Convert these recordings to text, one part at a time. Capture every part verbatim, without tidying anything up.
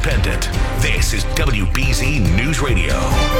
independent. This is W B Z News Radio.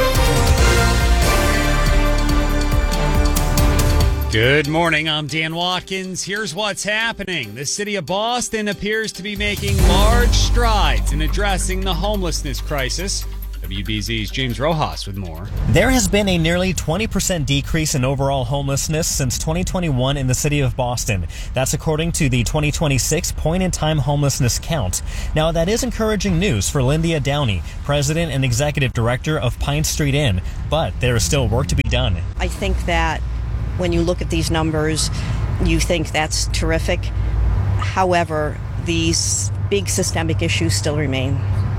Good morning, I'm Dan Watkins. Here's what's happening. The city of Boston appears to be making large strides in addressing the homelessness crisis. W B Z's James Rojas with more. There has been a nearly twenty percent decrease in overall homelessness since twenty twenty-one in the city of Boston. That's according to the twenty twenty-six point-in-time homelessness count. Now, that is encouraging news for Lyndia Downey, president and executive director of Pine Street Inn, but there is still work to be done. I think that when you look at these numbers, you think that's terrific. However, these big systemic issues still remain.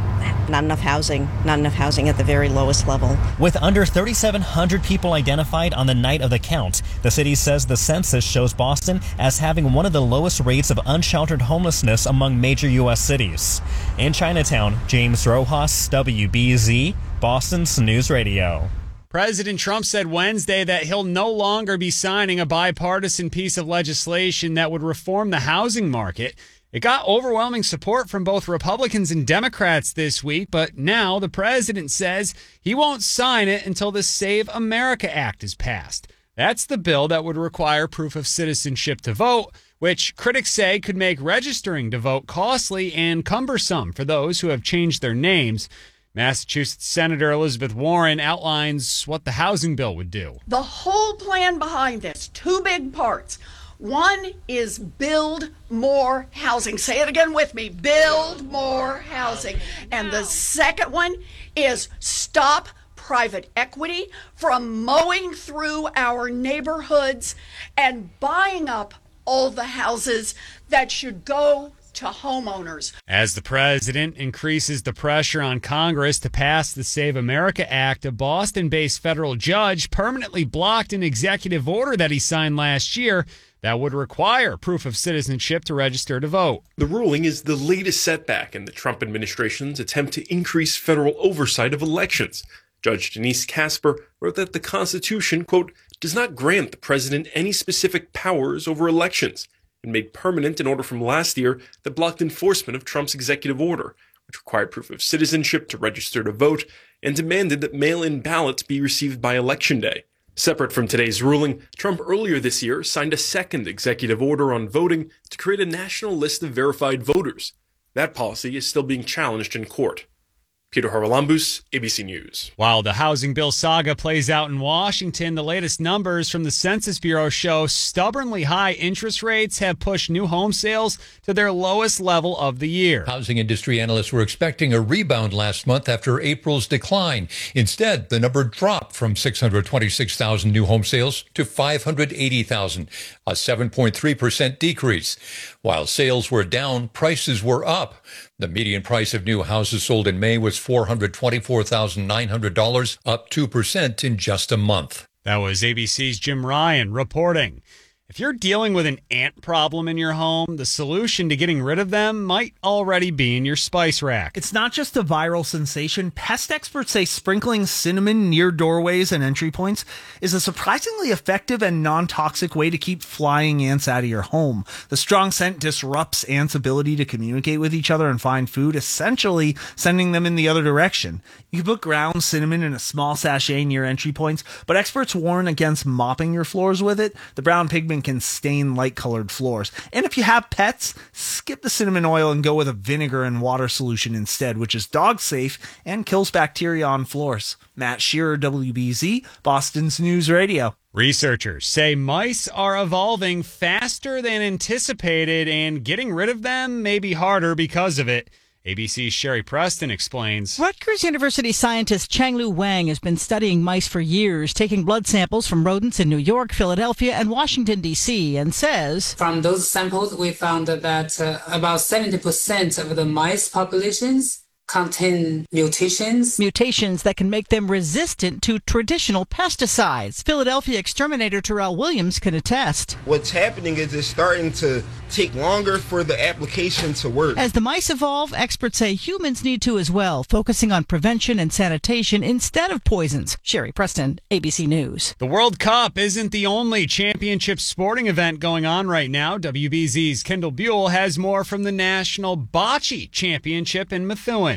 Not enough housing, not enough housing at the very lowest level. With under three thousand seven hundred people identified on the night of the count, the city says the census shows Boston as having one of the lowest rates of unsheltered homelessness among major U S cities. In Chinatown, James Rojas, W B Z, Boston's News Radio. President Trump said Wednesday that he'll no longer be signing a bipartisan piece of legislation that would reform the housing market. It got overwhelming support from both Republicans and Democrats this week, but now the president says he won't sign it until the Save America Act is passed. That's the bill that would require proof of citizenship to vote, which critics say could make registering to vote costly and cumbersome for those who have changed their names. Massachusetts Senator Elizabeth Warren outlines what the housing bill would do. The whole plan behind this, two big parts. One is build more housing. Say it again with me. Build more housing. And the second one is stop private equity from mowing through our neighborhoods and buying up all the houses that should go to homeowners. As the president increases the pressure on Congress to pass the Save America Act, a Boston-based federal judge permanently blocked an executive order that he signed last year that would require proof of citizenship to register to vote. The ruling is the latest setback in the Trump administration's attempt to increase federal oversight of elections. Judge Denise Casper wrote that the Constitution, quote, does not grant the president any specific powers over elections, and made permanent an order from last year that blocked enforcement of Trump's executive order, which required proof of citizenship to register to vote and demanded that mail-in ballots be received by Election Day. Separate from today's ruling, Trump earlier this year signed a second executive order on voting to create a national list of verified voters. That policy is still being challenged in court. Peter Haralambous, A B C News. While the housing bill saga plays out in Washington, the latest numbers from the Census Bureau show stubbornly high interest rates have pushed new home sales to their lowest level of the year. Housing industry analysts were expecting a rebound last month after April's decline. Instead, the number dropped from six hundred twenty-six thousand new home sales to five hundred eighty thousand, a seven point three percent decrease. While sales were down, prices were up. The median price of new houses sold in May was four hundred twenty-four thousand nine hundred dollars, up two percent in just a month. That was A B C's Jim Ryan reporting. If you're dealing with an ant problem in your home, the solution to getting rid of them might already be in your spice rack. It's not just a viral sensation. Pest experts say sprinkling cinnamon near doorways and entry points is a surprisingly effective and non-toxic way to keep flying ants out of your home. The strong scent disrupts ants' ability to communicate with each other and find food, essentially sending them in the other direction. You can put ground cinnamon in a small sachet near entry points, but experts warn against mopping your floors with it. The brown pigment can stain light-colored floors. And if you have pets, skip the cinnamon oil and go with a vinegar and water solution instead, which is dog-safe and kills bacteria on floors. Matt Shearer, W B Z, Boston's News Radio. Researchers say mice are evolving faster than anticipated, and getting rid of them may be harder because of it. A B C's Sherry Preston explains. Rutgers University scientist Changlu Wang has been studying mice for years, taking blood samples from rodents in New York, Philadelphia, and Washington, D C, and says, from those samples, we found that uh, about seventy percent of the mice populations contain mutations. Mutations that can make them resistant to traditional pesticides. Philadelphia exterminator Terrell Williams can attest. What's happening is it's starting to take longer for the application to work. As the mice evolve, experts say humans need to as well, focusing on prevention and sanitation instead of poisons. Sherry Preston, A B C News. The World Cup isn't the only championship sporting event going on right now. W B Z's Kendall Buell has more from the National Bocce Championship in Methuen.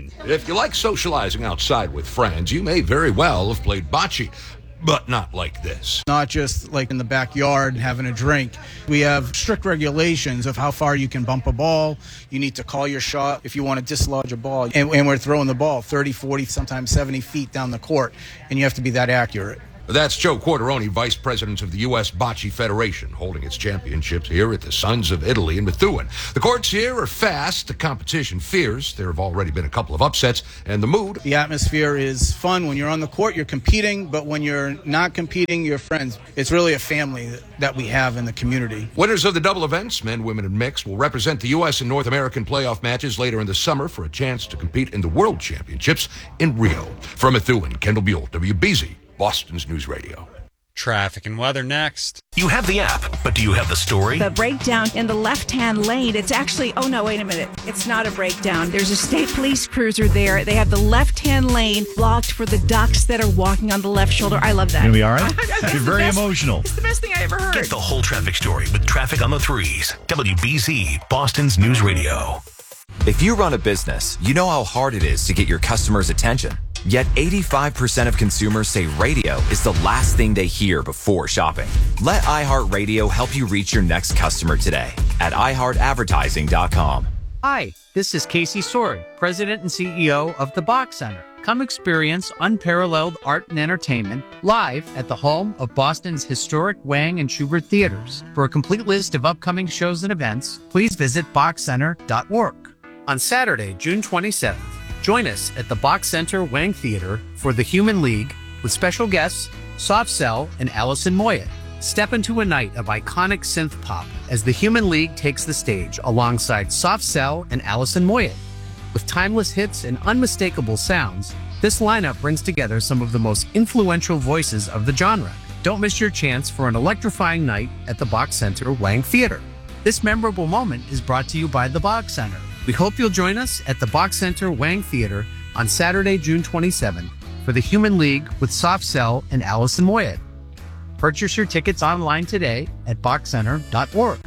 Boston. If you like socializing outside with friends, you may very well have played bocce, but not like this. Not just like in the backyard having a drink. We have strict regulations of how far you can bump a ball. You need to call your shot if you want to dislodge a ball. And, and we're throwing the ball thirty, forty, sometimes seventy feet down the court, and you have to be that accurate. That's Joe Quarteroni, Vice President of the U S Bocce Federation, holding its championships here at the Sons of Italy in Methuen. The courts here are fast, the competition fierce. There have already been a couple of upsets, and the mood. The atmosphere is fun. When you're on the court, you're competing, but when you're not competing, you're friends. It's really a family that we have in the community. Winners of the double events, men, women, and mixed, will represent the U S and North American playoff matches later in the summer for a chance to compete in the World Championships in Rio. From Methuen, Kendall Buell, W B Z. Boston's News Radio. Traffic and weather next. You have the app, but do you have the story? The breakdown in the left-hand lane, it's actually, oh no, wait a minute. It's not a breakdown. There's a state police cruiser there. They have the left-hand lane blocked for the ducks that are walking on the left shoulder. I love that. Gonna be all right? You're very best, emotional. It's the best thing I ever heard. Get the whole traffic story with Traffic on the Threes. W B Z, Boston's News Radio. If you run a business, you know how hard it is to get your customers' attention. Yet eighty-five percent of consumers say radio is the last thing they hear before shopping. Let iHeartRadio help you reach your next customer today at i heart advertising dot com. Hi, this is Casey Sorey, President and C E O of the Box Center. Come experience unparalleled art and entertainment live at the home of Boston's historic Wang and Schubert theaters. For a complete list of upcoming shows and events, please visit box center dot org. On Saturday, June twenty-seventh, join us at the Box Center Wang Theater for The Human League with special guests Soft Cell and Alison Moyet. Step into a night of iconic synth pop as The Human League takes the stage alongside Soft Cell and Alison Moyet. With timeless hits and unmistakable sounds, this lineup brings together some of the most influential voices of the genre. Don't miss your chance for an electrifying night at the Box Center Wang Theater. This memorable moment is brought to you by the Box Center. We hope you'll join us at the Box Center Wang Theater on Saturday, June twenty-seventh for The Human League with Soft Cell and Alison Moyet. Purchase your tickets online today at box center dot org.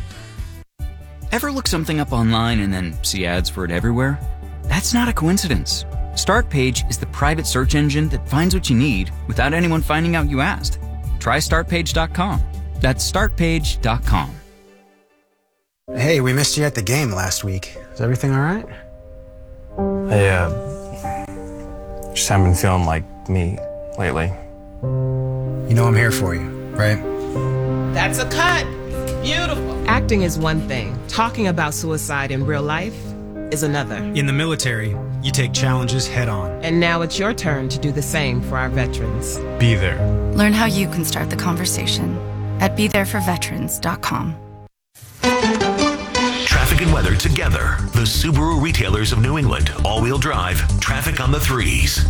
Ever look something up online and then see ads for it everywhere? That's not a coincidence. Startpage is the private search engine that finds what you need without anyone finding out you asked. Try start page dot com. That's start page dot com. Hey, we missed you at the game last week. Is everything all right? I, uh, just haven't been feeling like me lately. You know I'm here for you, right? That's a cut. Beautiful. Acting is one thing. Talking about suicide in real life is another. In the military, you take challenges head on. And now it's your turn to do the same for our veterans. Be there. Learn how you can start the conversation at be there for veterans dot com. Traffic and weather together. The Subaru retailers of New England. All-wheel drive. Traffic on the Threes.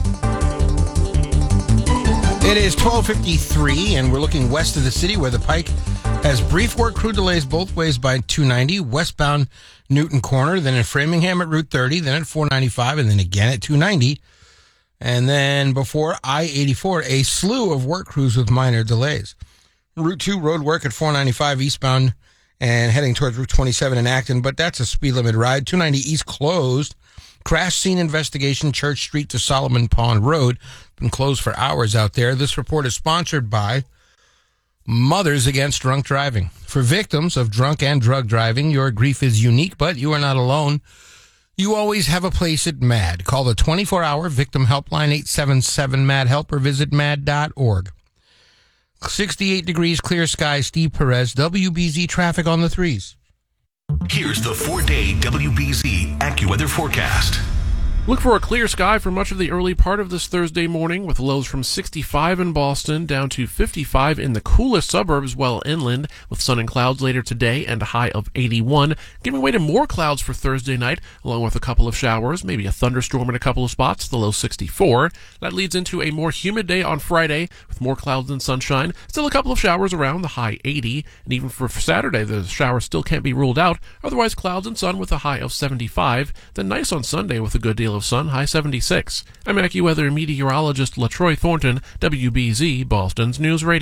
It is twelve fifty-three, and we're looking west of the city where the Pike has brief work crew delays both ways by two ninety, westbound Newton Corner, then in Framingham at Route thirty, then at four ninety-five, and then again at two ninety. And then before I eighty-four, a slew of work crews with minor delays. Route two road work at four ninety-five eastbound and heading towards Route twenty-seven in Acton, but that's a speed limit ride. two ninety East closed. Crash scene investigation, Church Street to Solomon Pond Road. Been closed for hours out there. This report is sponsored by Mothers Against Drunk Driving. For victims of drunk and drug driving, your grief is unique, but you are not alone. You always have a place at MAD. Call the twenty-four hour victim helpline eight seven seven MAD help or visit mad dot org. sixty-eight degrees, clear skies. Steve Perez, W B Z Traffic on the Threes. Here's the four-day W B Z AccuWeather forecast. Look for a clear sky for much of the early part of this Thursday morning, with lows from sixty-five in Boston down to fifty-five in the coolest suburbs well inland, with sun and clouds later today and a high of eighty-one, giving way to more clouds for Thursday night, along with a couple of showers, maybe a thunderstorm in a couple of spots, the low sixty-four. That leads into a more humid day on Friday, with more clouds than sunshine, still a couple of showers around, the high eighty, and even for Saturday, the showers still can't be ruled out, otherwise clouds and sun with a high of seventy-five, then nice on Sunday with a good deal of sun, high seventy-six. I'm AccuWeather meteorologist LaTroy Thornton, W B Z, Boston's News Radio.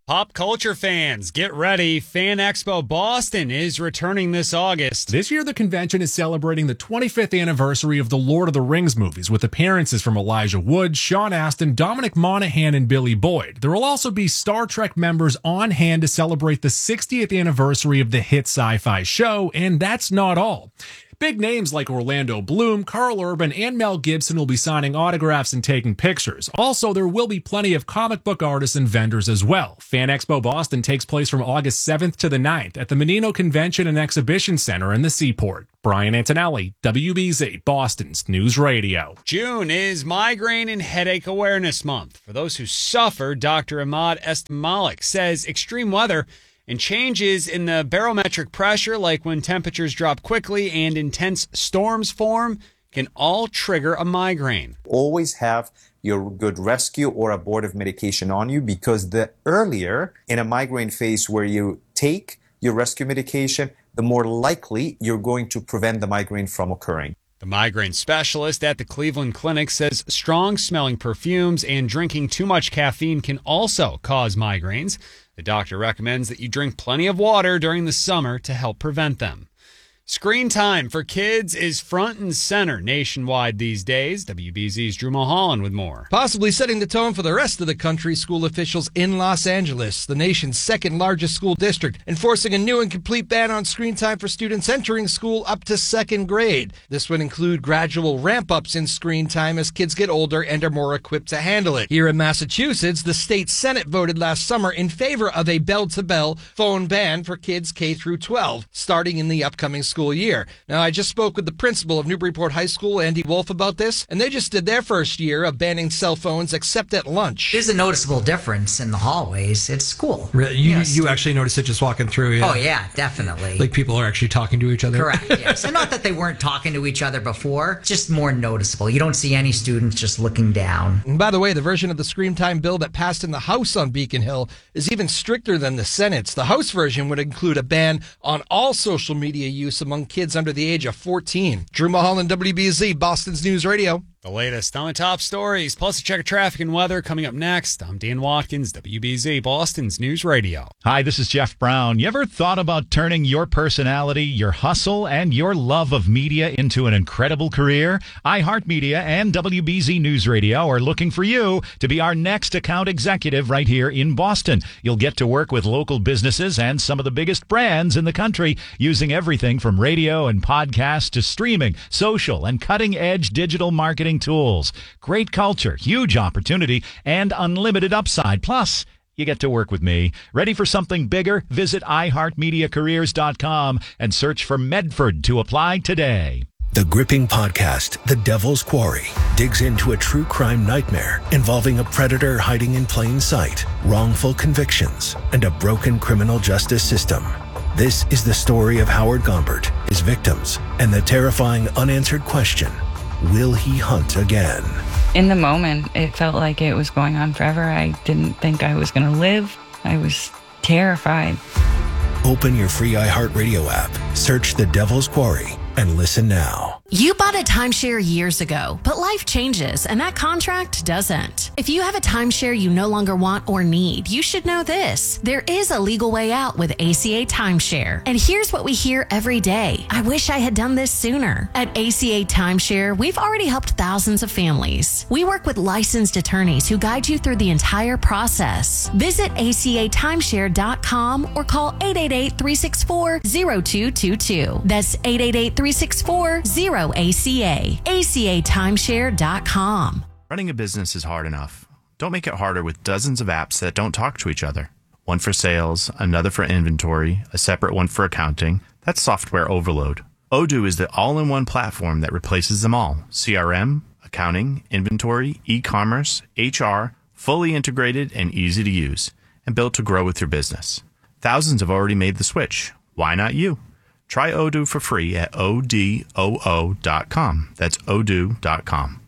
Pop culture fans, get ready. Fan Expo Boston is returning this August. This year, the convention is celebrating the twenty-fifth anniversary of the Lord of the Rings movies, with appearances from Elijah Wood, Sean Astin, Dominic Monaghan, and Billy Boyd. There will also be Star Trek members on hand to celebrate the sixtieth anniversary of the hit sci-fi show, and that's not all. Big names like Orlando Bloom, Carl Urban, and Mel Gibson will be signing autographs and taking pictures. Also, there will be plenty of comic book artists and vendors as well. Fan Expo Boston takes place from August seventh to the ninth at the Menino Convention and Exhibition Center in the Seaport. Brian Antonelli, W B Z, Boston's News Radio. June is Migraine and Headache Awareness Month. For those who suffer, Doctor Ahmad Estamalik says extreme weather and changes in the barometric pressure, like when temperatures drop quickly and intense storms form, can all trigger a migraine. Always have your good rescue or abortive medication on you, because the earlier in a migraine phase where you take your rescue medication, the more likely you're going to prevent the migraine from occurring. The migraine specialist at the Cleveland Clinic says strong-smelling perfumes and drinking too much caffeine can also cause migraines. The doctor recommends that you drink plenty of water during the summer to help prevent them. Screen time for kids is front and center nationwide these days. W B Z's Drew Mulholland with more. Possibly setting the tone for the rest of the country, school officials in Los Angeles, the nation's second largest school district, enforcing a new and complete ban on screen time for students entering school up to second grade. This would include gradual ramp-ups in screen time as kids get older and are more equipped to handle it. Here in Massachusetts, the state Senate voted last summer in favor of a bell-to-bell phone ban for kids K through twelve, starting in the upcoming school School year. Now, I just spoke with the principal of Newburyport High School, Andy Wolf, about this, and they just did their first year of banning cell phones except at lunch. There's a noticeable difference in the hallways. It's cool. Really? You, yes. you actually noticed it just walking through? Yeah. Oh, yeah, definitely. Like people are actually talking to each other? Correct, yes. And not that they weren't talking to each other before, just more noticeable. You don't see any students just looking down. And by the way, the version of the screen time bill that passed in the House on Beacon Hill is even stricter than the Senate's. The House version would include a ban on all social media use among kids under the age of fourteen. Drew Mulholland, W B Z, Boston's News Radio. The latest on the top stories, plus a check of traffic and weather coming up next. I'm Dan Watkins, W B Z, Boston's News Radio. Hi, this is Jeff Brown. You ever thought about turning your personality, your hustle, and your love of media into an incredible career? iHeartMedia and W B Z News Radio are looking for you to be our next account executive right here in Boston. You'll get to work with local businesses and some of the biggest brands in the country, using everything from radio and podcasts to streaming, social, and cutting-edge digital marketing tools. Great culture, huge opportunity, and unlimited upside. Plus, you get to work with me. Ready for something bigger? Visit i heart media careers dot com and search for Medford to apply today. The gripping podcast, The Devil's Quarry, digs into a true crime nightmare involving a predator hiding in plain sight, wrongful convictions, and a broken criminal justice system. This is the story of Howard Gombert, his victims, and the terrifying unanswered question, will he hunt again? In the moment, it felt like it was going on forever. I didn't think I was going to live. I was terrified. Open your free iHeartRadio app, search The Devil's Quarry, and listen now. You bought a timeshare years ago, but life changes and that contract doesn't. If you have a timeshare you no longer want or need, you should know this. There is a legal way out with A C A Timeshare. And here's what we hear every day. I wish I had done this sooner. At A C A Timeshare, we've already helped thousands of families. We work with licensed attorneys who guide you through the entire process. Visit A C A timeshare dot com or call eight eight eight, three six four, zero two two two. That's eight eight eight, three six four, zero A C A. A C A timeshare dot com. Running a business is hard enough. Don't make it harder with dozens of apps that don't talk to each other. One for sales, another for inventory, a separate one for accounting. That's software overload. Odoo is the all-in-one platform that replaces them all. C R M, accounting, inventory, e-commerce, H R, fully integrated and easy to use, and built to grow with your business. Thousands have already made the switch. Why not you? Try Odoo for free at O D O O dot com. That's odoo dot com.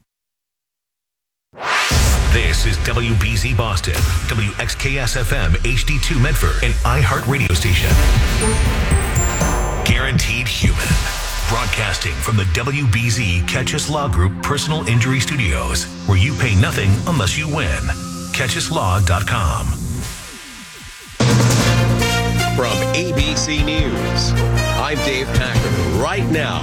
This is W B Z Boston, W X K S F M H D two Medford, and iHeart Radio Station. Guaranteed Human. Broadcasting from the W B Z Catchus Law Group Personal Injury Studios, where you pay nothing unless you win. catchus law dot com. from A B C News, I'm Dave Packer. Right now,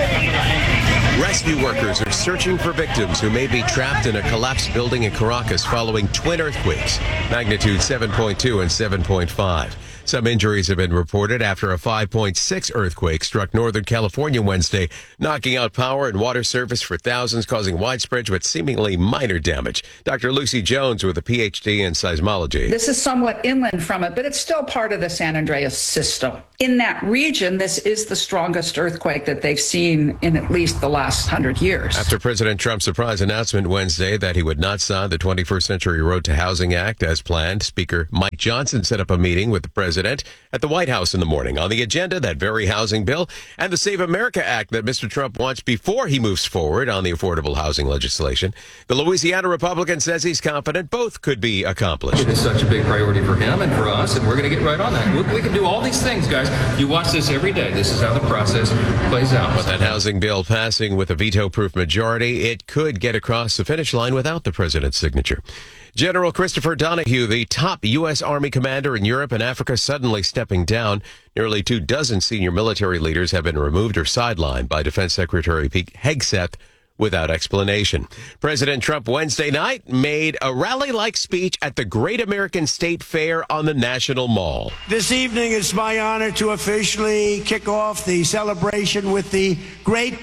rescue workers are searching for victims who may be trapped in a collapsed building in Caracas following twin earthquakes, magnitude seven point two and seven point five. Some injuries have been reported after a five point six earthquake struck Northern California Wednesday, knocking out power and water service for thousands, causing widespread but seemingly minor damage. Doctor Lucy Jones with a P H D in seismology. This is somewhat inland from it, but it's still part of the San Andreas system. In that region, this is the strongest earthquake that they've seen in at least the last hundred years. After President Trump's surprise announcement Wednesday that he would not sign the twenty-first Century Road to Housing Act as planned, Speaker Mike Johnson set up a meeting with the president at the White House in the morning. On the agenda, that very housing bill and the Save America Act that Mister Trump wants before he moves forward on the affordable housing legislation. The Louisiana Republican says he's confident both could be accomplished. It's such a big priority for him and for us, and we're going to get right on that. We, we can do all these things, guys. You watch this every day. This is how the process plays out. But that housing bill passing with a veto-proof majority, it could get across the finish line without the president's signature. General Christopher Donahue, the top U S. Army commander in Europe and Africa, suddenly stepping down. Nearly two dozen senior military leaders have been removed or sidelined by Defense Secretary Pete Hegseth without explanation. President Trump Wednesday night made a rally-like speech at the Great American State Fair on the National Mall. This evening, it's my honor to officially kick off the celebration with the Great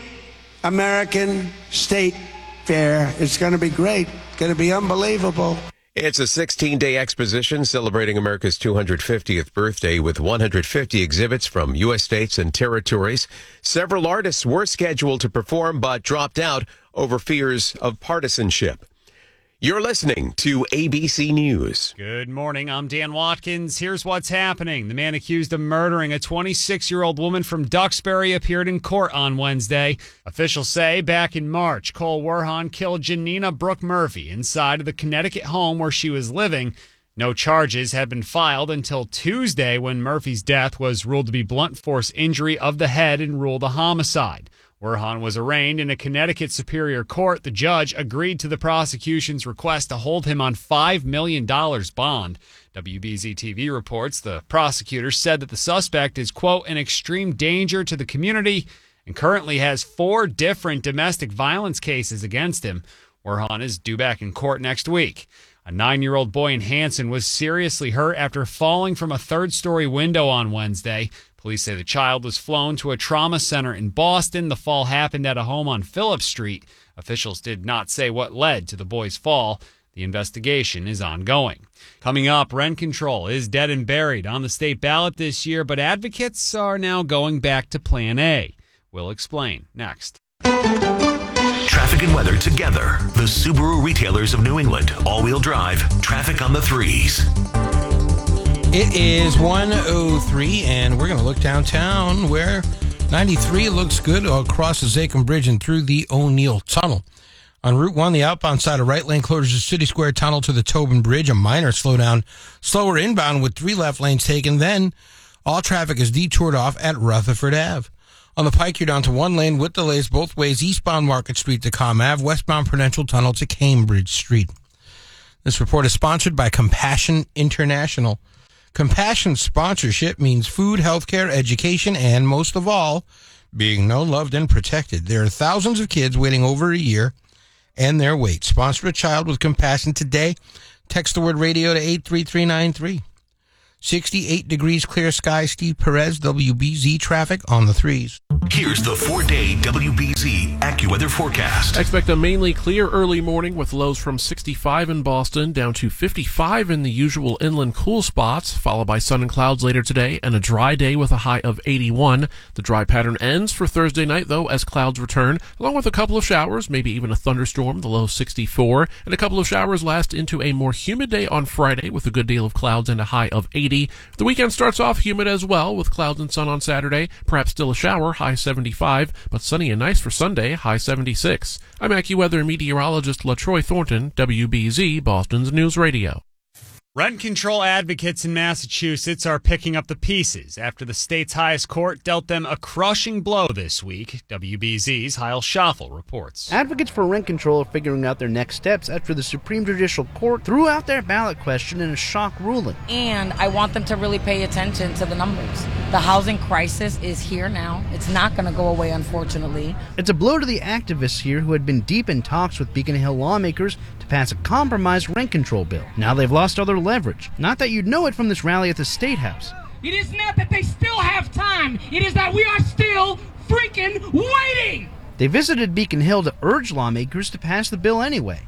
American State Fair. It's going to be great. It's going to be unbelievable. It's a sixteen-day exposition celebrating America's two hundred fiftieth birthday with one hundred fifty exhibits from U S states and territories. Several artists were scheduled to perform but dropped out over fears of partisanship. You're listening to A B C News. Good morning. I'm Dan Watkins. Here's what's happening. The man accused of murdering a twenty-six-year-old woman from Duxbury appeared in court on Wednesday. Officials say back in March, Cole Werhan killed Janina Brooke Murphy inside of the Connecticut home where she was living. No charges had been filed until Tuesday when Murphy's death was ruled to be blunt force injury of the head and ruled a homicide. Werhan was arraigned in a Connecticut Superior Court. The judge agreed to the prosecution's request to hold him on five million dollars bond. W B Z T V reports the prosecutor said that the suspect is, quote, an extreme danger to the community and currently has four different domestic violence cases against him. Werhan is due back in court next week. A nine-year-old boy in Hanson was seriously hurt after falling from a third-story window on Wednesday. Police say the child was flown to a trauma center in Boston. The fall happened at a home on Phillips Street. Officials did not say what led to the boy's fall. The investigation is ongoing. Coming up, rent control is dead and buried on the state ballot this year, but advocates are now going back to Plan A. We'll explain next. Traffic and weather together. The Subaru retailers of New England. All-wheel drive. Traffic on the threes. It is one oh three, and we're going to look downtown where ninety-three looks good across the Zachem Bridge and through the O'Neill Tunnel. On Route one, the outbound side of right lane closes the City Square Tunnel to the Tobin Bridge. A minor slowdown, slower inbound with three left lanes taken. Then all traffic is detoured off at Rutherford Avenue. On the Pike, you're down to one lane with delays both ways, eastbound Market Street to Com Avenue, westbound Prudential Tunnel to Cambridge Street. This report is sponsored by Compassion International. Compassion sponsorship means food, healthcare, education, and most of all, being known, loved, and protected. There are thousands of kids waiting over a year and their wait. Sponsor a child with compassion today. Text the word radio to eight three three nine three. sixty-eight degrees clear sky. Steve Perez, W B Z traffic on the threes. Here's the four-day W B Z AccuWeather forecast. Expect a mainly clear early morning with lows from sixty-five in Boston down to fifty-five in the usual inland cool spots, followed by sun and clouds later today and a dry day with a high of eighty-one. The dry pattern ends for Thursday night, though, as clouds return, along with a couple of showers, maybe even a thunderstorm, the low sixty-four, and a couple of showers last into a more humid day on Friday with a good deal of clouds and a high of eighty. The weekend starts off humid as well, with clouds and sun on Saturday, perhaps still a shower, high seventy-five, but sunny and nice for Sunday, high seventy-six. I'm AccuWeather meteorologist LaTroy Thornton, W B Z, Boston's News Radio. Rent control advocates in Massachusetts are picking up the pieces after the state's highest court dealt them a crushing blow this week. W B Z's Heil Schaffel reports. Advocates for rent control are figuring out their next steps after the Supreme Judicial Court threw out their ballot question in a shock ruling. And I want them to really pay attention to the numbers. The housing crisis is here now. It's not going to go away, unfortunately. It's a blow to the activists here who had been deep in talks with Beacon Hill lawmakers to pass a compromised rent control bill. Now they've lost all their leverage. Not that you'd know it from this rally at the State House. It is not that they still have time. It is that we are still freaking waiting. They visited Beacon Hill to urge lawmakers to pass the bill anyway.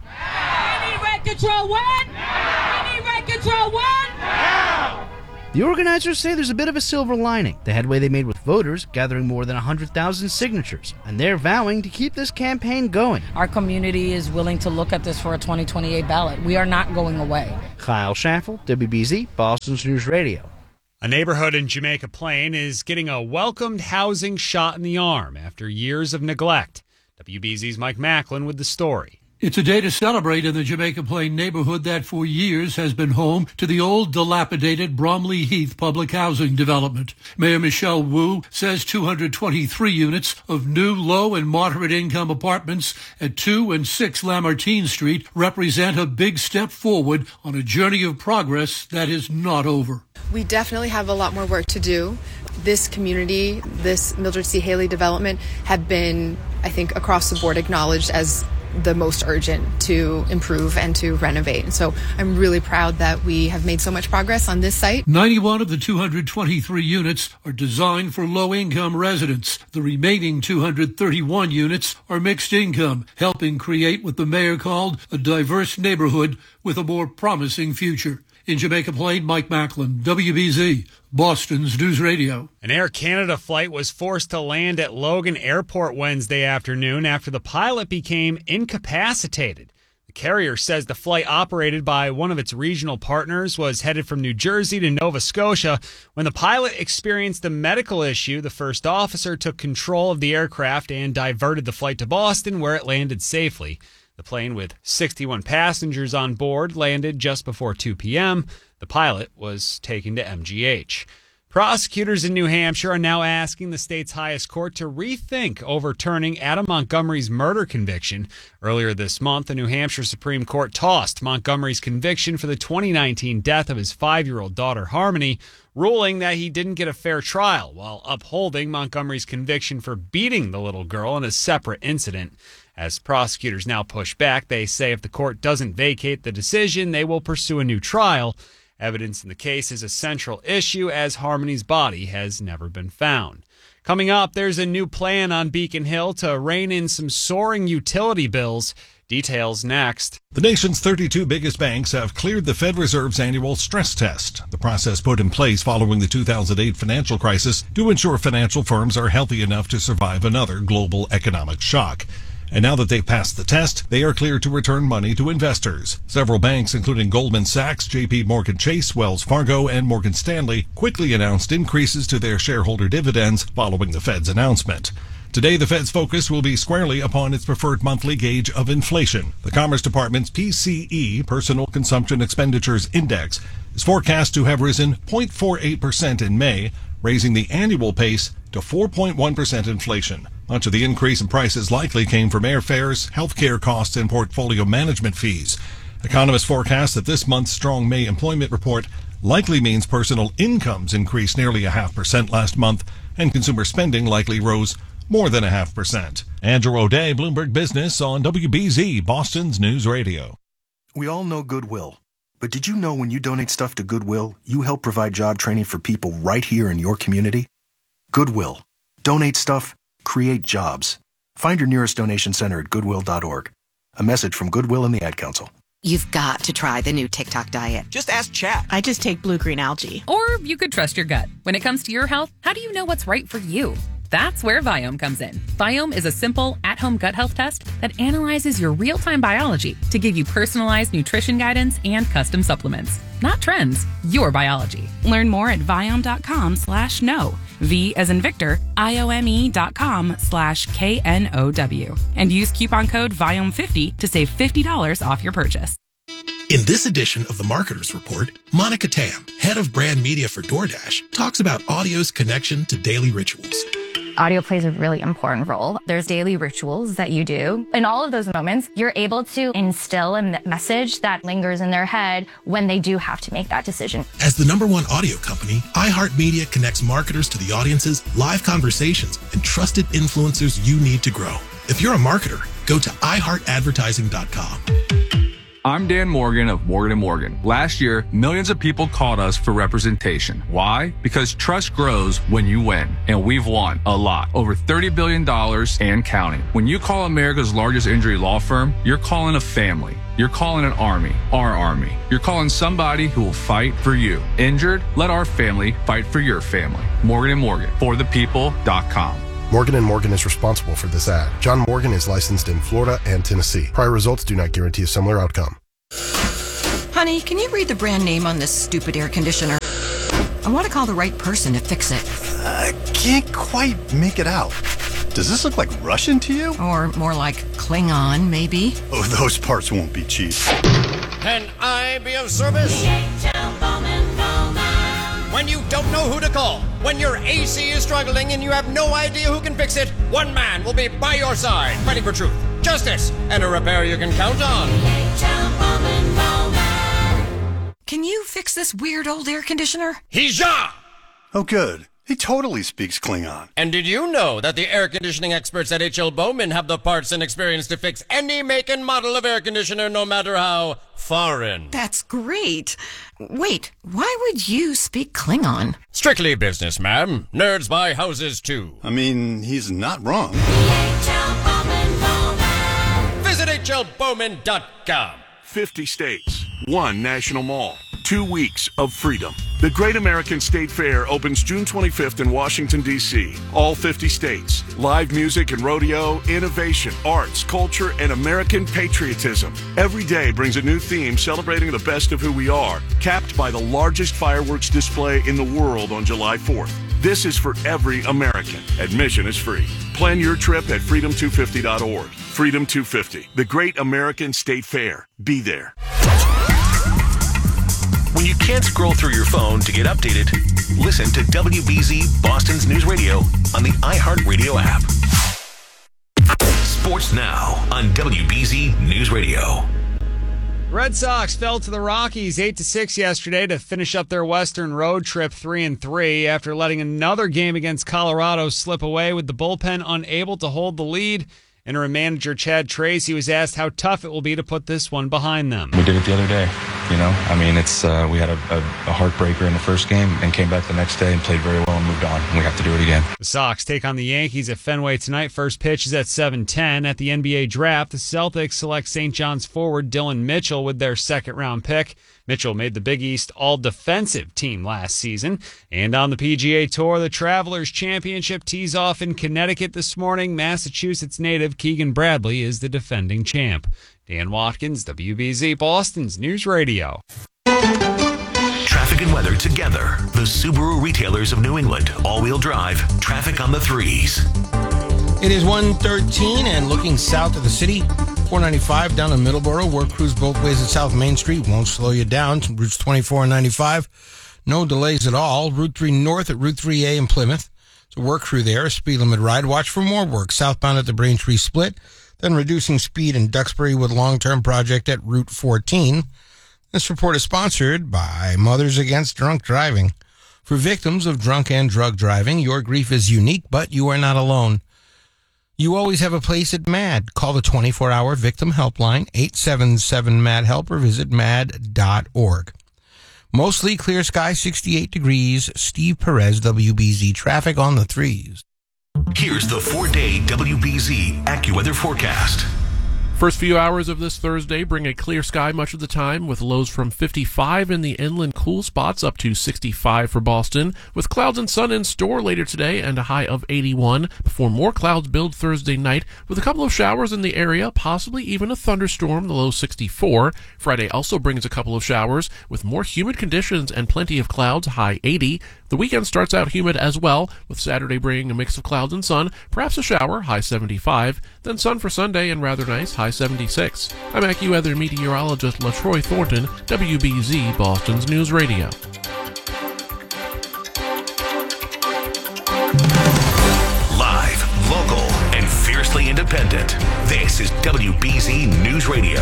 We need rent control when? We need rent control when? Now! The organizers say there's a bit of a silver lining. The headway they made with voters, gathering more than one hundred thousand signatures, and they're vowing to keep this campaign going. Our community is willing to look at this for a twenty twenty-eight ballot. We are not going away. Kyle Schaffel, W B Z, Boston's News Radio. A neighborhood in Jamaica Plain is getting a welcomed housing shot in the arm after years of neglect. W B Z's Mike Macklin with the story. It's a day to celebrate in the Jamaica Plain neighborhood that for years has been home to the old dilapidated Bromley Heath public housing development. Mayor Michelle Wu says two hundred twenty-three units of new low and moderate income apartments at two and six Lamartine Street represent a big step forward on a journey of progress that is not over. We definitely have a lot more work to do. This community, this Mildred C. Haley development have been, I think, across the board acknowledged as the most urgent to improve and to renovate. And so I'm really proud that we have made so much progress on this site. ninety-one of the two hundred twenty-three units are designed for low-income residents. The remaining two hundred thirty-one units are mixed income, helping create what the mayor called a diverse neighborhood with a more promising future. In Jamaica Plain, Mike Macklin, W B Z, Boston's News Radio. An Air Canada flight was forced to land at Logan Airport Wednesday afternoon after the pilot became incapacitated. The carrier says the flight, operated by one of its regional partners, was headed from New Jersey to Nova Scotia. When the pilot experienced a medical issue, the first officer took control of the aircraft and diverted the flight to Boston, where it landed safely. The plane, with sixty-one passengers on board, landed just before two p.m. The pilot was taken to M G H. Prosecutors in New Hampshire are now asking the state's highest court to rethink overturning Adam Montgomery's murder conviction. Earlier this month, the New Hampshire Supreme Court tossed Montgomery's conviction for the twenty nineteen death of his five-year-old daughter, Harmony, ruling that he didn't get a fair trial, while upholding Montgomery's conviction for beating the little girl in a separate incident. As prosecutors now push back, they say if the court doesn't vacate the decision, they will pursue a new trial. Evidence in the case is a central issue, as Harmony's body has never been found. Coming up, there's a new plan on Beacon Hill to rein in some soaring utility bills. Details next. The nation's thirty-two biggest banks have cleared the Fed Reserve's annual stress test. The process put in place following the two thousand eight financial crisis to ensure financial firms are healthy enough to survive another global economic shock. And now that they've passed the test, they are cleared to return money to investors. Several banks, including Goldman Sachs, J P Morgan Chase, Wells Fargo, and Morgan Stanley, quickly announced increases to their shareholder dividends following the Fed's announcement. Today, the Fed's focus will be squarely upon its preferred monthly gauge of inflation. The Commerce Department's P C E, Personal Consumption Expenditures Index, is forecast to have risen zero point four eight percent in May, raising the annual pace to four point one percent inflation. Much of the increase in prices likely came from airfares, healthcare costs, and portfolio management fees. Economists forecast that this month's strong May employment report likely means personal incomes increased nearly a half percent last month, and consumer spending likely rose more than a half percent. Andrew O'Day, Bloomberg Business on W B Z, Boston's News Radio. We all know Goodwill. But did you know when you donate stuff to Goodwill, you help provide job training for people right here in your community? Goodwill. Donate stuff, create jobs. Find your nearest donation center at goodwill dot org. A message from Goodwill and the Ad Council. You've got to try the new TikTok diet. Just ask Chat. I just take blue-green algae. Or you could trust your gut. When it comes to your health, how do you know what's right for you? That's where Viome comes in. Viome is a simple, at-home gut health test that analyzes your real-time biology to give you personalized nutrition guidance and custom supplements. Not trends, your biology. Learn more at Viome.com slash know. V as in Victor, I-O-M-E dot com slash K N O W. And use coupon code Viome fifty to save fifty dollars off your purchase. In this edition of the Marketer's Report, Monica Tam, head of brand media for DoorDash, talks about audio's connection to daily rituals. Audio plays a really important role. There's daily rituals that you do. In all of those moments, you're able to instill a message that lingers in their head when they do have to make that decision. As the number one audio company, iHeartMedia connects marketers to the audiences, live conversations, and trusted influencers you need to grow. If you're a marketer, go to i heart advertising dot com. I'm Dan Morgan of Morgan and Morgan. Last year, millions of people called us for representation. Why? Because trust grows when you win. And we've won a lot. Over thirty billion dollars and counting. When you call America's largest injury law firm, you're calling a family. You're calling an army, our army. You're calling somebody who will fight for you. Injured? Let our family fight for your family. Morgan and Morgan, for the people dot com. Morgan and Morgan is responsible for this ad. John Morgan is licensed in Florida and Tennessee. Prior results do not guarantee a similar outcome. Honey, can you read the brand name on this stupid air conditioner? I want to call the right person to fix it. I can't quite make it out. Does this look like Russian to you? Or more like Klingon, maybe? Oh, those parts won't be cheap. Can I be of service? When you don't know who to call, when your A C is struggling and you have no idea who can fix it, one man will be by your side, fighting for truth, justice, and a repair you can count on. Can you fix this weird old air conditioner? Hija! Oh, good. He totally speaks Klingon. And did you know that the air conditioning experts at H L Bowman have the parts and experience to fix any make and model of air conditioner, no matter how foreign? That's great. Wait, why would you speak Klingon? Strictly business, ma'am. Nerds buy houses, too. I mean, he's not wrong. Visit H L Bowman dot com. fifty states, one national mall, two weeks of freedom. The Great American State Fair opens June twenty-fifth in Washington, D C All fifty states. Live music and rodeo, innovation, arts, culture, and American patriotism. Every day brings a new theme celebrating the best of who we are, capped by the largest fireworks display in the world on July fourth. This is for every American. Admission is free. Plan your trip at freedom two fifty dot org. Freedom two fifty, the Great American State Fair. Be there. When you can't scroll through your phone to get updated, listen to W B Z Boston's News Radio on the iHeartRadio app. Sports now on W B Z News Radio. Red Sox fell to the Rockies eight to six yesterday to finish up their Western road trip three and three after letting another game against Colorado slip away with the bullpen unable to hold the lead. Interim manager Chad Tracy was asked how tough it will be to put this one behind them. We did it the other day. You know, I mean, it's uh, we had a, a, a heartbreaker in the first game and came back the next day and played very well and moved on. We have to do it again. The Sox take on the Yankees at Fenway tonight. First pitch is at seven ten. At the N B A draft, the Celtics select Saint John's forward Dylan Mitchell with their second-round pick. Mitchell made the Big East all-defensive team last season. And on the P G A Tour, the Travelers Championship tees off in Connecticut this morning. Massachusetts native Keegan Bradley is the defending champ. Dan Watkins, W B Z Boston's News Radio. Traffic and weather together. The Subaru retailers of New England. All-wheel drive. Traffic on the threes. It is one thirteen and looking south of the city. four ninety-five down to Middleborough. Work crews both ways at South Main Street. Won't slow you down. Routes twenty-four and ninety-five. No delays at all. Route three north at Route three A in Plymouth. It's a work crew there. A speed limit ride. Watch for more work. Southbound at the Braintree Split. Then reducing speed in Duxbury with long-term project at Route fourteen. This report is sponsored by Mothers Against Drunk Driving. For victims of drunk and drug driving, your grief is unique, but you are not alone. You always have a place at MAD. Call the twenty-four hour victim helpline, eight seven seven MAD help, or visit mad dot org. Mostly clear sky, sixty-eight degrees. Steve Perez, W B Z traffic on the threes. Here's the four-day W B Z AccuWeather forecast. First few hours of this Thursday bring a clear sky much of the time, with lows from fifty-five in the inland cool spots up to sixty-five for Boston, with clouds and sun in store later today and a high of eighty-one, before more clouds build Thursday night, with a couple of showers in the area, possibly even a thunderstorm, the low sixty-four. Friday also brings a couple of showers, with more humid conditions and plenty of clouds, high eighty. The weekend starts out humid as well, with Saturday bringing a mix of clouds and sun, perhaps a shower, high seventy-five, then sun for Sunday and rather nice, high high seventy-six. I'm AccuWeather meteorologist LaTroy Thornton, W B Z Boston's News Radio. Live, local, and fiercely independent. This is W B Z News Radio.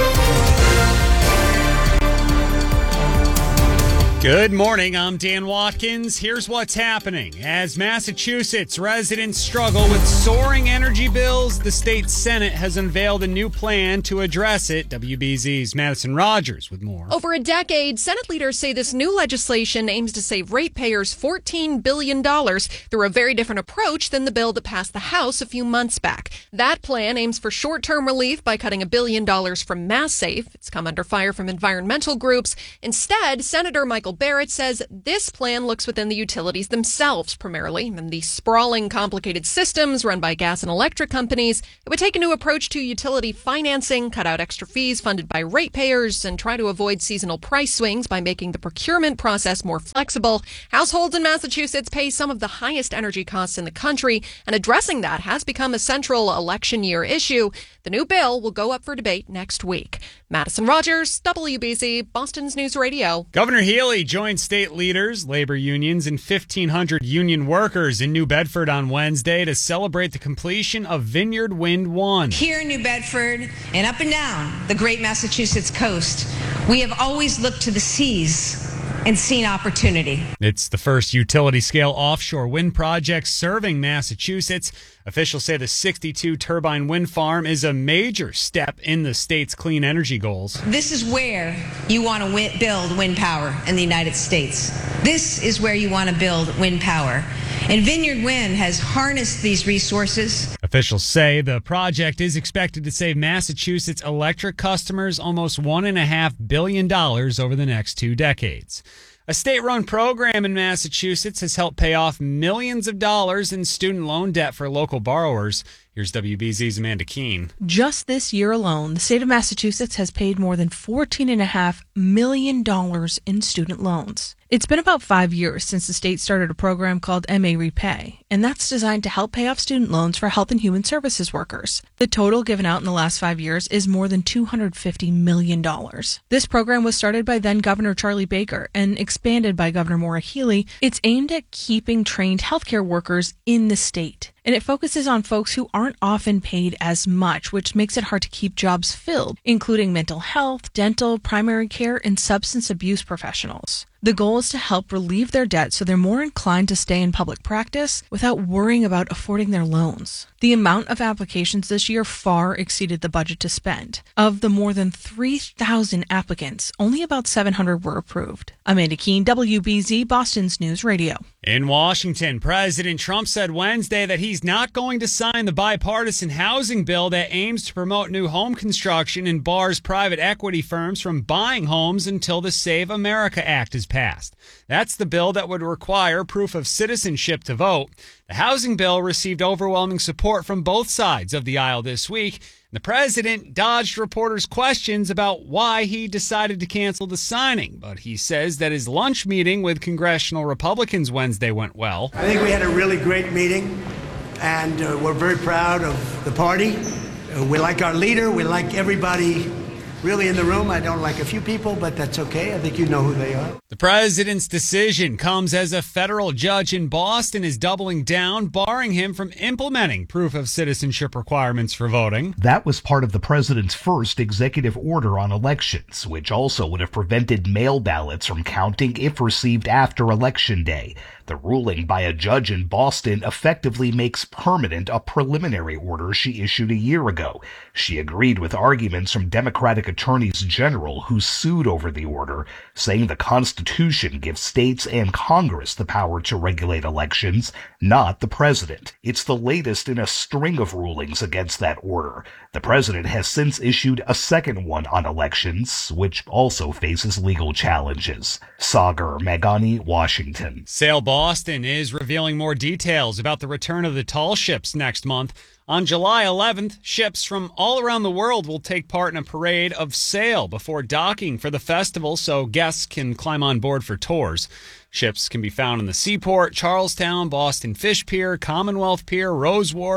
Good morning, I'm Dan Watkins. Here's what's happening. As Massachusetts residents struggle with soaring energy bills, the state Senate has unveiled a new plan to address it. W B Z's Madison Rogers with more. Over a decade, Senate leaders say this new legislation aims to save ratepayers fourteen billion dollars through a very different approach than the bill that passed the House a few months back. That plan aims for short-term relief by cutting a billion dollars from MassSafe. It's come under fire from environmental groups. Instead, Senator Michael Barrett says this plan looks within the utilities themselves primarily, and the sprawling, complicated systems run by gas and electric companies. It would take a new approach to utility financing, cut out extra fees funded by ratepayers, and try to avoid seasonal price swings by making the procurement process more flexible. Households in Massachusetts pay some of the highest energy costs in the country, and addressing that has become a central election year issue. The new bill will go up for debate next week. Madison Rogers, W B Z, Boston's News Radio. Governor Healy joined state leaders, labor unions, and fifteen hundred union workers in New Bedford on Wednesday to celebrate the completion of Vineyard Wind one. Here in New Bedford and up and down the great Massachusetts coast, we have always looked to the seas and seen opportunity. It's the first utility-scale offshore wind project serving Massachusetts. Officials say the sixty-two turbine wind farm is a major step in the state's clean energy goals. This is where you want to w- build wind power in the United States. This is where you want to build wind power. And Vineyard Wind has harnessed these resources. Officials say the project is expected to save Massachusetts electric customers almost one point five billion dollars over the next two decades. A state-run program in Massachusetts has helped pay off millions of dollars in student loan debt for local borrowers. Here's W B Z's Amanda Keene. Just this year alone, the state of Massachusetts has paid more than fourteen point five million dollars in student loans. It's been about five years since the state started a program called M A Repay, and that's designed to help pay off student loans for health and human services workers. The total given out in the last five years is more than two hundred fifty million dollars. This program was started by then Governor Charlie Baker and expanded by Governor Maura Healey. It's aimed at keeping trained healthcare workers in the state, and it focuses on folks who aren't often paid as much, which makes it hard to keep jobs filled, including mental health, dental, primary care, and substance abuse professionals. The goal is to help relieve their debt so they're more inclined to stay in public practice without worrying about affording their loans. The amount of applications this year far exceeded the budget to spend. Of the more than three thousand applicants, only about seven hundred were approved. Amanda Keene, W B Z, Boston's News Radio. In Washington, President Trump said Wednesday that he's not going to sign the bipartisan housing bill that aims to promote new home construction and bars private equity firms from buying homes until the Save America Act is passed. That's the bill that would require proof of citizenship to vote. The housing bill received overwhelming support from both sides of the aisle this week. The president dodged reporters' questions about why he decided to cancel the signing, but he says that his lunch meeting with congressional Republicans Wednesday went well. I think we had a really great meeting, and uh, we're very proud of the party. Uh, we like our leader. We like everybody really in the room. I don't like a few people, but that's okay. I think you know who they are. The president's decision comes as a federal judge in Boston is doubling down, barring him from implementing proof of citizenship requirements for voting. That was part of the president's first executive order on elections, which also would have prevented mail ballots from counting if received after Election Day. The ruling by a judge in Boston effectively makes permanent a preliminary order she issued a year ago. She agreed with arguments from Democratic attorneys general who sued over the order, saying the Constitution gives states and Congress the power to regulate elections, not the president. It's the latest in a string of rulings against that order. The president has since issued a second one on elections, which also faces legal challenges. Sagar Meghani, Washington. Sail Boston is revealing more details about the return of the tall ships next month. On July eleventh, ships from all around the world will take part in a parade of sail before docking for the festival so guests can climb on board for tours. Ships can be found in the Seaport, Charlestown, Boston Fish Pier, Commonwealth Pier, Rose Wharf,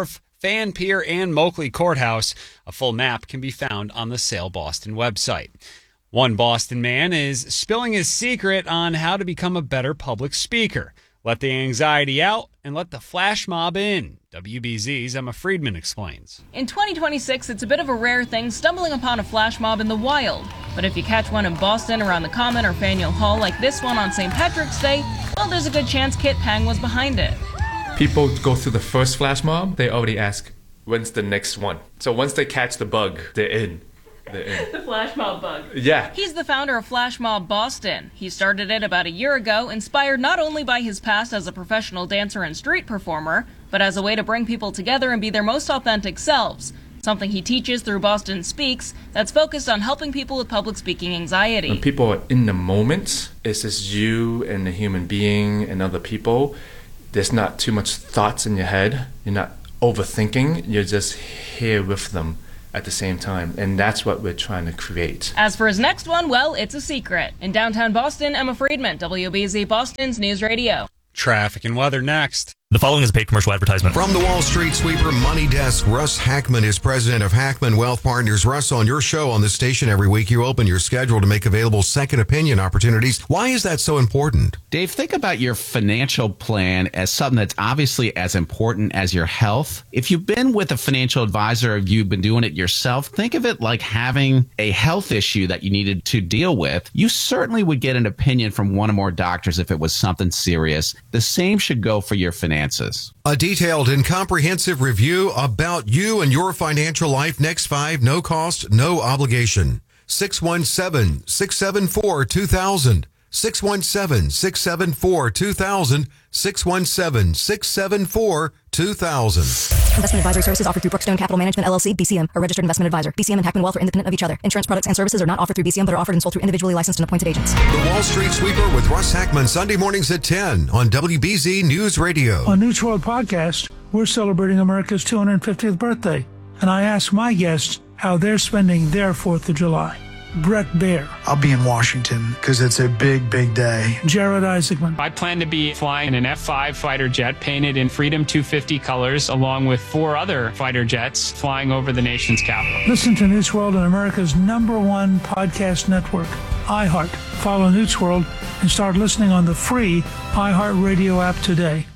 Fan Pier, and Moakley Courthouse. A full map can be found on the Sail Boston website. One Boston man is spilling his secret on how to become a better public speaker. Let the anxiety out and let the flash mob in. W B Z's Emma Friedman explains. In twenty twenty-six, it's a bit of a rare thing stumbling upon a flash mob in the wild. But if you catch one in Boston around the Common or Faneuil Hall like this one on Saint Patrick's Day, well, there's a good chance Kit Pang was behind it. People go through the first flash mob, they already ask, when's the next one? So once they catch the bug, they're in. The flash mob bug. Yeah. He's the founder of Flash Mob Boston. He started it about a year ago, inspired not only by his past as a professional dancer and street performer, but as a way to bring people together and be their most authentic selves. Something he teaches through Boston Speaks that's focused on helping people with public speaking anxiety. When people are in the moment, it's just you and the human being and other people. There's not too much thoughts in your head. You're not overthinking. You're just here with them at the same time, and that's what we're trying to create. As for his next one, well, it's a secret. In downtown Boston, Emma Friedman, W B Z Boston's News Radio. Traffic and weather next. The following is a paid commercial advertisement. From the Wall Street Sweeper Money Desk, Russ Hackman is president of Hackman Wealth Partners. Russ, on your show on this station every week, you open your schedule to make available second opinion opportunities. Why is that so important? Dave, think about your financial plan as something that's obviously as important as your health. If you've been with a financial advisor or you've been doing it yourself, think of it like having a health issue that you needed to deal with. You certainly would get an opinion from one or more doctors if it was something serious. The same should go for your finances. A detailed and comprehensive review about you and your financial life. Next five, no cost, no obligation. six one seven, six seven four, two thousand. six one seven, six seven four, two thousand. six one seven, six seven four, two thousand. Investment advisory services offered through Brookstone Capital Management, L L C, B C M, a registered investment advisor. B C M and Hackman Wealth are independent of each other. Insurance products and services are not offered through B C M, but are offered and sold through individually licensed and appointed agents. The Wall Street Sweeper with Russ Hackman, Sunday mornings at ten on W B Z News Radio. On News World Podcast, we're celebrating America's two hundred fiftieth birthday, and I asked my guests how they're spending their fourth of July. Brett Baer. I'll be in Washington because it's a big, big day. Jared Isaacman. I plan to be flying an F five fighter jet painted in Freedom two fifty colors, along with four other fighter jets flying over the nation's capital. Listen to News World on America's number one podcast network, iHeart. Follow News World and start listening on the free iHeart Radio app today.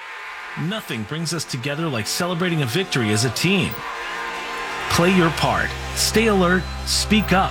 Nothing brings us together like celebrating a victory as a team. Play your part. Stay alert. Speak up.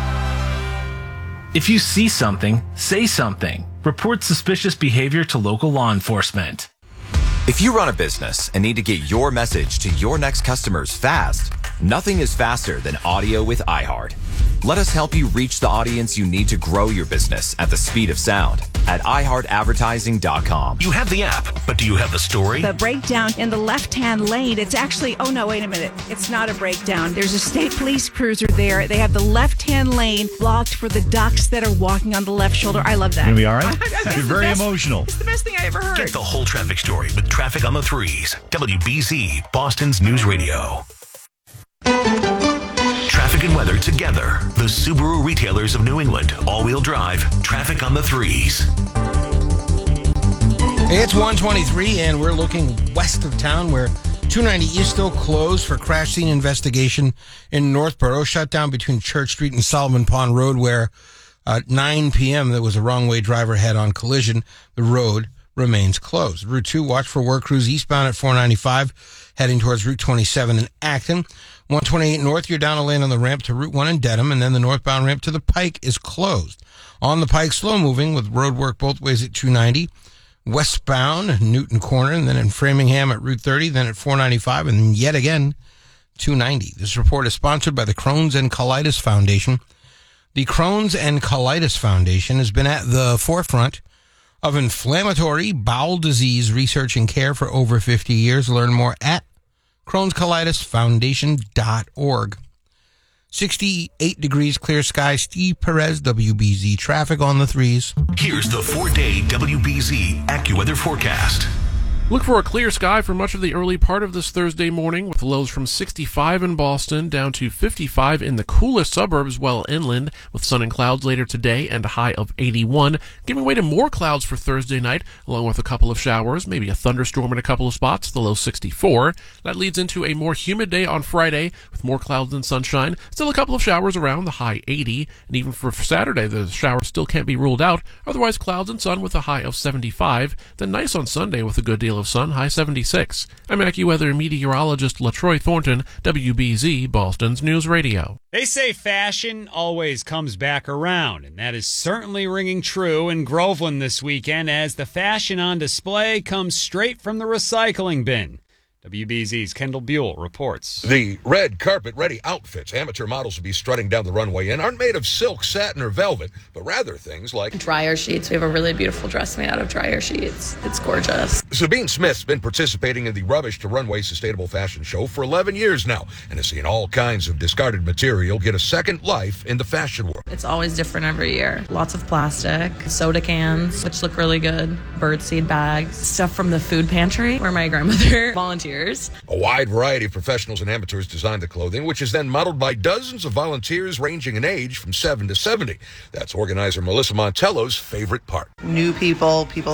If you see something, say something. Report suspicious behavior to local law enforcement. If you run a business and need to get your message to your next customers fast, nothing is faster than audio with iHeart. Let us help you reach the audience you need to grow your business at the speed of sound at i heart advertising dot com. You have the app, but do you have the story? The breakdown in the left-hand lane, it's actually, oh no, wait a minute. It's not a breakdown. There's a state police cruiser there. They have the left-hand lane blocked for the ducks that are walking on the left shoulder. I love that. You're gonna be all right? It's You're very best, emotional. It's the best thing I ever heard. Get the whole traffic story with Traffic on the Threes. W B Z, Boston's News Radio. Traffic and weather together. The Subaru retailers of New England. All-wheel drive. Traffic on the Threes. It's one twenty-three, and we're looking west of town where two ninety is still closed for crash scene investigation in Northborough. Shut down between Church Street and Solomon Pond Road, where at nine p.m. there was a wrong-way driver head-on collision. The road remains closed. Route two, watch for work crews eastbound at four ninety-five, heading towards Route twenty-seven in Acton. one twenty-eight north, you're down a lane on the ramp to Route one in Dedham, and then the northbound ramp to the Pike is closed. On the Pike, slow moving with road work both ways at two ninety. Westbound, Newton Corner, and then in Framingham at Route thirty, then at four ninety-five, and then yet again, two ninety. This report is sponsored by the Crohn's and Colitis Foundation. The Crohn's and Colitis Foundation has been at the forefront of inflammatory bowel disease research and care for over fifty years. Learn more at crohns colitis foundation dot org. sixty-eight degrees, clear sky. Steve Perez, W B Z traffic on the threes. Here's the four-day W B Z AccuWeather forecast. Look for a clear sky for much of the early part of this Thursday morning, with lows from sixty-five in Boston down to fifty-five in the coolest suburbs well inland, with sun and clouds later today and a high of eighty-one, giving way to more clouds for Thursday night, along with a couple of showers, maybe a thunderstorm in a couple of spots, the low sixty-four. That leads into a more humid day on Friday, with more clouds and sunshine, still a couple of showers around, the high eighty, and even for Saturday, the showers still can't be ruled out, otherwise clouds and sun with a high of seventy-five, then nice on Sunday with a good deal of sun, high seventy-six. I'm AccuWeather meteorologist LaTroy Thornton, W B Z, Boston's News Radio. They say fashion always comes back around, and that is certainly ringing true in Groveland this weekend as the fashion on display comes straight from the recycling bin. W B Z's Kendall Buell reports. The red carpet-ready outfits amateur models will be strutting down the runway in aren't made of silk, satin, or velvet, but rather things like dryer sheets. We have a really beautiful dress made out of dryer sheets. It's gorgeous. Sabine Smith's been participating in the Rubbish to Runway Sustainable Fashion Show for eleven years now and has seen all kinds of discarded material get a second life in the fashion world. It's always different every year. Lots of plastic, soda cans, which look really good, birdseed bags, stuff from the food pantry where my grandmother volunteered. A wide variety of professionals and amateurs design the clothing, which is then modeled by dozens of volunteers ranging in age from seven to seventy. That's organizer Melissa Montello's favorite part. New people, people